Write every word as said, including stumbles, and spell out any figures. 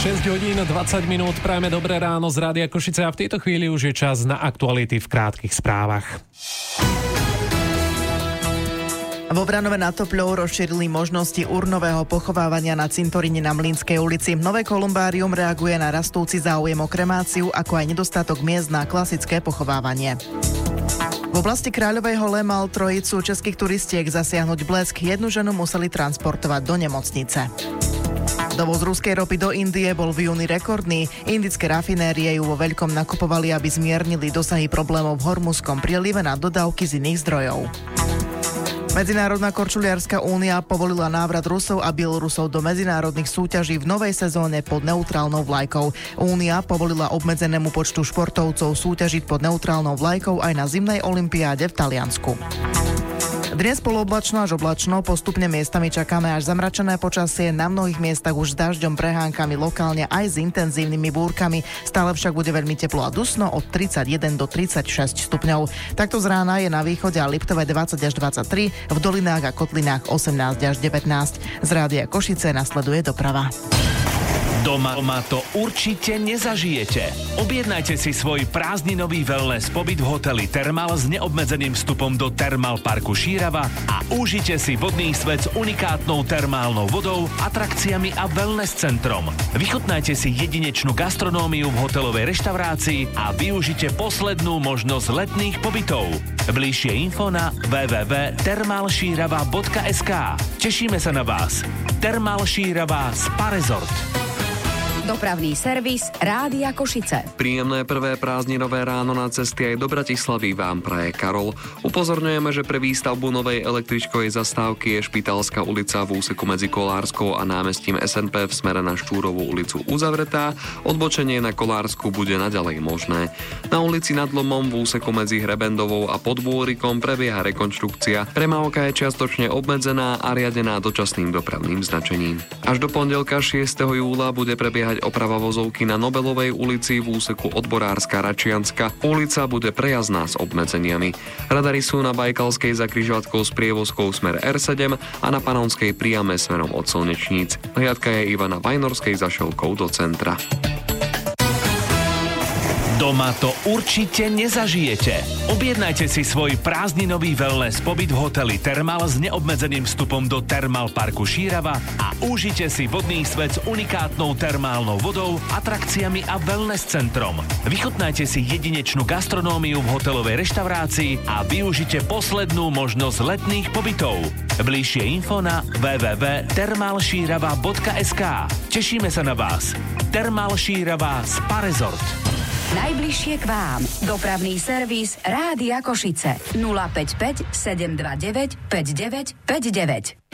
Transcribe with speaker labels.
Speaker 1: šesť hodín dvadsať minút, prajeme dobré ráno z Rádia Košice a v tejto chvíli už je čas na aktuality v krátkych správach.
Speaker 2: Vo Vranove nad Topľou rozšírili možnosti urnového pochovávania na cintoríne na Mlynskej ulici. Nové kolumbárium reaguje na rastúci záujem o kremáciu, ako aj nedostatok miest na klasické pochovávanie. V oblasti Kráľovej Hole mal trojicu českých turistiek zasiahnuť blesk. Jednu ženu museli transportovať do nemocnice. Dovoz ruskej ropy do Indie bol v júni rekordný. Indické rafinérie ju vo veľkom nakupovali, aby zmiernili dosahy problémov v Hormuzskom prílive na dodávky z iných zdrojov. Medzinárodná korčuliarska únia povolila návrat Rusov a Bielorusov do medzinárodných súťaží v novej sezóne pod neutrálnou vlajkou. Únia povolila obmedzenému počtu športovcov súťažiť pod neutrálnou vlajkou aj na zimnej olympiáde v Taliansku. Dnes polooblačno až oblačno, postupne miestami čakáme až zamračené počasie, na mnohých miestach už s dažďom, prehánkami, lokálne aj s intenzívnymi búrkami. Stále však bude veľmi teplo a dusno od tridsaťjeden do tridsaťšesť stupňov. Takto z rána je na východe a Liptove dvadsať až dvadsaťtri, v dolinách a kotlinách osemnásť až devätnásť. Z Rádia Košice nasleduje doprava.
Speaker 3: Doma, doma to určite nezažijete. Objednajte si svoj prázdninový wellness pobyt v hoteli Thermal s neobmedzeným vstupom do Thermal parku Šírava a užite si vodný svet s unikátnou termálnou vodou, atrakciami a wellness centrom. Vychutnajte si jedinečnú gastronómiu v hotelovej reštaurácii a využite poslednú možnosť letných pobytov. Bližšie info na w w w bodka thermal šírava bodka es ká. Tešíme sa na vás. Thermal Šírava Spa Resort.
Speaker 4: Dopravný servis Rádia Košice.
Speaker 5: Príjemné prvé prázdninové ráno na cesty aj do Bratislavy vám praje Karol. Upozorňujeme, že pre výstavbu novej električkovej zastávky je Špitálska ulica v úseku medzi Kolárskou a námestím es en pé v smere na Štúrovú ulicu uzavretá. Odbočenie na Kolársku bude naďalej možné. Na ulici Nad Lomom v úseku medzi Hrebendovou a Podbôrikom prebieha rekonštrukcia. Premávka je čiastočne obmedzená a riadená dočasným dopravným značením. Až do pondelka šiesteho júla bude prebiehať oprava vozovky na Nobelovej ulici v úseku Odborárska Račianska. Ulica bude prejazdná s obmedzeniami. Radary sú na Bajkalskej za križovatkou s prievozkou smer er sedem a na Panonskej priame smerom od Slnečníc. Hliadka je iba na Vajnorskej za šelkou do centra.
Speaker 3: Doma to určite nezažijete. Objednajte si svoj prázdninový wellness pobyt v hoteli Thermal s neobmedzeným vstupom do Thermal parku Šírava a užite si vodný svet s unikátnou termálnou vodou, atrakciami a wellness centrom. Vychutnajte si jedinečnú gastronómiu v hotelovej reštaurácii a využite poslednú možnosť letných pobytov. Bližšie info na w w w bodka thermal šírava bodka es ká. Tešíme sa na vás. Thermal Šírava Spa Resort.
Speaker 4: Najbližšie k vám. Dopravný servis Rádia Košice. nula päť päť sedem dva deväť päť deväť päť deväť.